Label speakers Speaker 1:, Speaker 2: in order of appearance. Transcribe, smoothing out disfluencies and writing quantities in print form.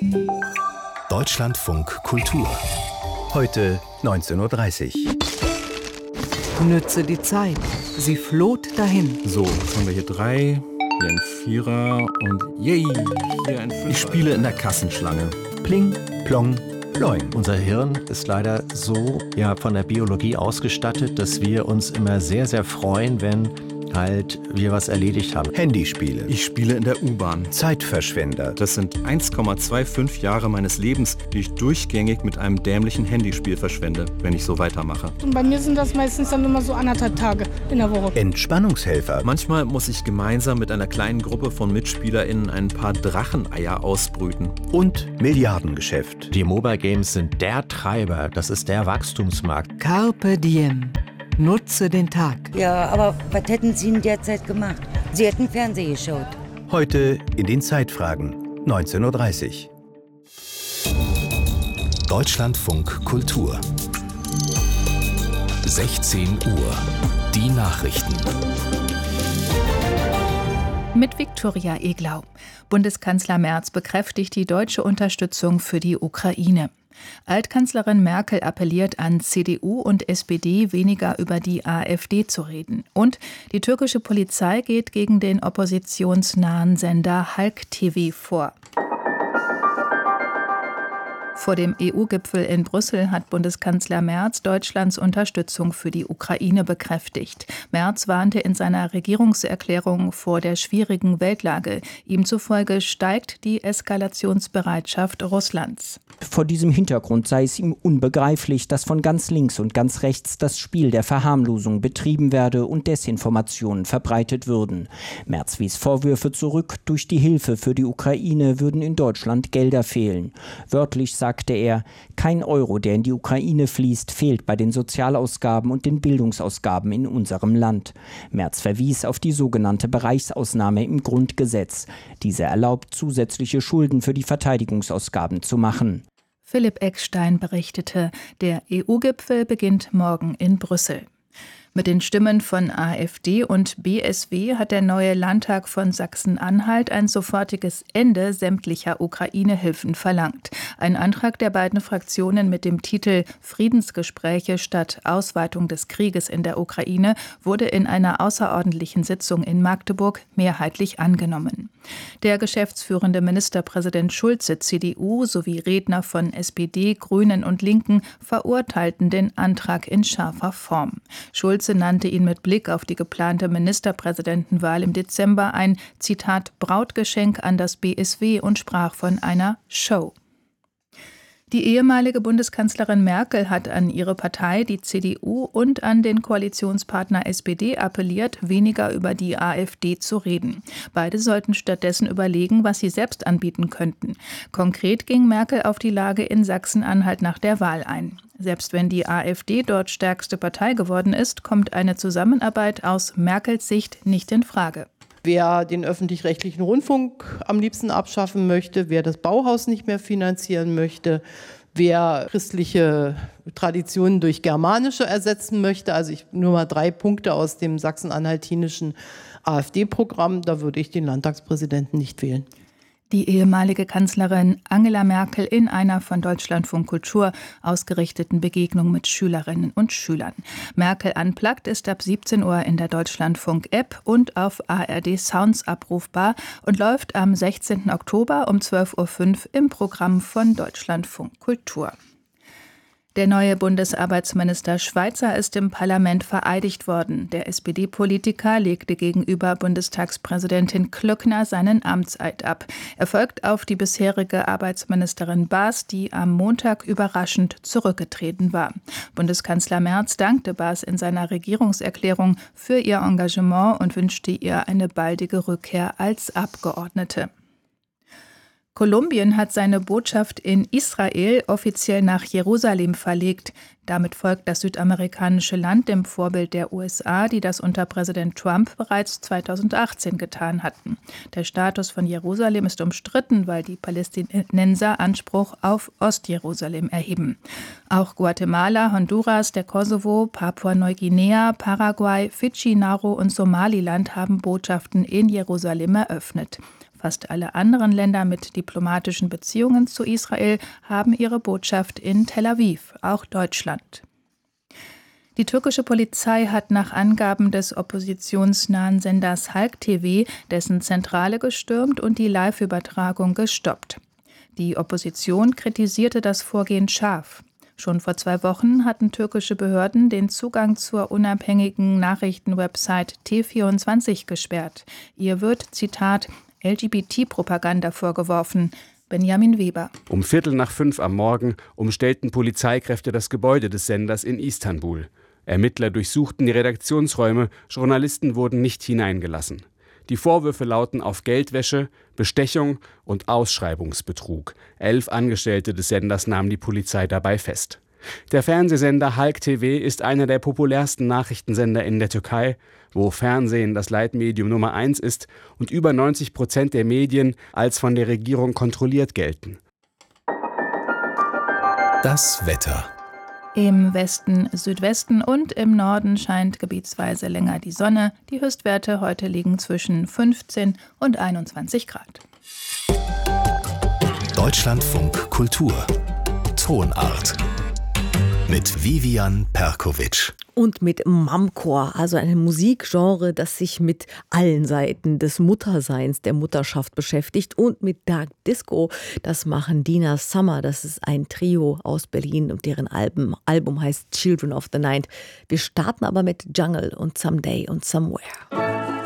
Speaker 1: Deutschlandfunk Kultur. Heute 19:30 Uhr.
Speaker 2: Nütze die Zeit. Sie floht dahin.
Speaker 3: So, jetzt haben wir hier 3, hier ein 4er und yay, hier ein 5er. Ich spiele in der Kassenschlange.
Speaker 1: Pling, plong, ploing.
Speaker 4: Unser Hirn ist leider so von der Biologie ausgestattet, dass wir uns immer sehr, sehr freuen, wenn wir was erledigt haben.
Speaker 1: Handyspiele.
Speaker 3: Ich spiele in der U-Bahn.
Speaker 1: Zeitverschwender.
Speaker 3: Das sind 1,25 Jahre meines Lebens, die ich durchgängig mit einem dämlichen Handyspiel verschwende, wenn ich so weitermache.
Speaker 5: Und bei mir sind das meistens dann immer so 1,5 Tage in der Woche.
Speaker 1: Entspannungshelfer.
Speaker 3: Manchmal muss ich gemeinsam mit einer kleinen Gruppe von MitspielerInnen ein paar Dracheneier ausbrüten.
Speaker 1: Und Milliardengeschäft.
Speaker 4: Die Mobile Games sind der Treiber, das ist der Wachstumsmarkt.
Speaker 2: Carpe diem. Nutze den Tag.
Speaker 6: Ja, aber was hätten Sie in der Zeit gemacht? Sie hätten Fernsehen geschaut.
Speaker 1: Heute in den Zeitfragen, 19:30 Uhr. Deutschlandfunk Kultur. 16 Uhr. Die Nachrichten.
Speaker 7: Mit Viktoria Eglau. Bundeskanzler Merz bekräftigt die deutsche Unterstützung für die Ukraine. Altkanzlerin Merkel appelliert an CDU und SPD, weniger über die AfD zu reden. Und die türkische Polizei geht gegen den oppositionsnahen Sender Halk TV vor. Vor dem EU-Gipfel in Brüssel hat Bundeskanzler Merz Deutschlands Unterstützung für die Ukraine bekräftigt. Merz warnte in seiner Regierungserklärung vor der schwierigen Weltlage. Ihm zufolge steigt die Eskalationsbereitschaft Russlands.
Speaker 8: Vor diesem Hintergrund sei es ihm unbegreiflich, dass von ganz links und ganz rechts das Spiel der Verharmlosung betrieben werde und Desinformationen verbreitet würden. Merz wies Vorwürfe zurück, durch die Hilfe für die Ukraine würden in Deutschland Gelder fehlen. Wörtlich sagte er, kein Euro, der in die Ukraine fließt, fehlt bei den Sozialausgaben und den Bildungsausgaben in unserem Land. Merz verwies auf die sogenannte Bereichsausnahme im Grundgesetz. Diese erlaubt, zusätzliche Schulden für die Verteidigungsausgaben zu machen.
Speaker 7: Philipp Eckstein berichtete, der EU-Gipfel beginnt morgen in Brüssel. Mit den Stimmen von AfD und BSW hat der neue Landtag von Sachsen-Anhalt ein sofortiges Ende sämtlicher Ukraine-Hilfen verlangt. Ein Antrag der beiden Fraktionen mit dem Titel Friedensgespräche statt Ausweitung des Krieges in der Ukraine wurde in einer außerordentlichen Sitzung in Magdeburg mehrheitlich angenommen. Der geschäftsführende Ministerpräsident Schulze, CDU, sowie Redner von SPD, Grünen und Linken verurteilten den Antrag in scharfer Form. Schulze nannte ihn mit Blick auf die geplante Ministerpräsidentenwahl im Dezember ein, Zitat, Brautgeschenk an das BSW und sprach von einer Show. Die ehemalige Bundeskanzlerin Merkel hat an ihre Partei, die CDU, und an den Koalitionspartner SPD appelliert, weniger über die AfD zu reden. Beide sollten stattdessen überlegen, was sie selbst anbieten könnten. Konkret ging Merkel auf die Lage in Sachsen-Anhalt nach der Wahl ein. Selbst wenn die AfD dort stärkste Partei geworden ist, kommt eine Zusammenarbeit aus Merkels Sicht nicht in Frage.
Speaker 9: Wer den öffentlich-rechtlichen Rundfunk am liebsten abschaffen möchte, wer das Bauhaus nicht mehr finanzieren möchte, wer christliche Traditionen durch germanische ersetzen möchte, also nur mal 3 Punkte aus dem sachsen-anhaltinischen AfD-Programm, da würde ich den Landtagspräsidenten nicht wählen.
Speaker 7: Die ehemalige Kanzlerin Angela Merkel in einer von Deutschlandfunk Kultur ausgerichteten Begegnung mit Schülerinnen und Schülern. Merkel Unplugged ist ab 17 Uhr in der Deutschlandfunk-App und auf ARD Sounds abrufbar und läuft am 16. Oktober um 12.05 Uhr im Programm von Deutschlandfunk Kultur. Der neue Bundesarbeitsminister Schweizer ist im Parlament vereidigt worden. Der SPD-Politiker legte gegenüber Bundestagspräsidentin Klöckner seinen Amtseid ab. Er folgt auf die bisherige Arbeitsministerin Baas, die am Montag überraschend zurückgetreten war. Bundeskanzler Merz dankte Baas in seiner Regierungserklärung für ihr Engagement und wünschte ihr eine baldige Rückkehr als Abgeordnete. Kolumbien hat seine Botschaft in Israel offiziell nach Jerusalem verlegt. Damit folgt das südamerikanische Land dem Vorbild der USA, die das unter Präsident Trump bereits 2018 getan hatten. Der Status von Jerusalem ist umstritten, weil die Palästinenser Anspruch auf Ostjerusalem erheben. Auch Guatemala, Honduras, der Kosovo, Papua-Neuguinea, Paraguay, Fidschi, Nauru und Somaliland haben Botschaften in Jerusalem eröffnet. Fast alle anderen Länder mit diplomatischen Beziehungen zu Israel haben ihre Botschaft in Tel Aviv, auch Deutschland. Die türkische Polizei hat nach Angaben des oppositionsnahen Senders Halk TV dessen Zentrale gestürmt und die Live-Übertragung gestoppt. Die Opposition kritisierte das Vorgehen scharf. Schon vor 2 Wochen hatten türkische Behörden den Zugang zur unabhängigen Nachrichtenwebsite T24 gesperrt. Ihr wird, Zitat, LGBT-Propaganda vorgeworfen. Benjamin Weber.
Speaker 10: Um 4:45 am Morgen umstellten Polizeikräfte das Gebäude des Senders in Istanbul. Ermittler durchsuchten die Redaktionsräume, Journalisten wurden nicht hineingelassen. Die Vorwürfe lauten auf Geldwäsche, Bestechung und Ausschreibungsbetrug. 11 Angestellte des Senders nahm die Polizei dabei fest. Der Fernsehsender Halk TV ist einer der populärsten Nachrichtensender in der Türkei, wo Fernsehen das Leitmedium Nummer 1 ist und über 90% der Medien als von der Regierung kontrolliert gelten.
Speaker 1: Das Wetter.
Speaker 7: Im Westen, Südwesten und im Norden scheint gebietsweise länger die Sonne. Die Höchstwerte heute liegen zwischen 15 und 21 Grad.
Speaker 1: Deutschlandfunk Kultur. Tonart. Mit Vivian Perkovic.
Speaker 11: Und mit Mamchor, also einem Musikgenre, das sich mit allen Seiten des Mutterseins, der Mutterschaft beschäftigt. Und mit Dark Disco, das machen Dina Summer. Das ist ein Trio aus Berlin und deren Album heißt Children of the Night. Wir starten aber mit Jungle und Someday und Somewhere.